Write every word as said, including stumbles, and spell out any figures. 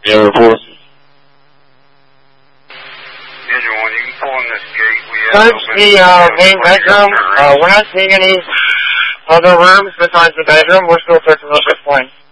Yeah, report. Engine one, you can pull in this gate. We have Search the uh, main bedroom. Uh, we're not seeing any other rooms besides the bedroom. We're still searching at this point.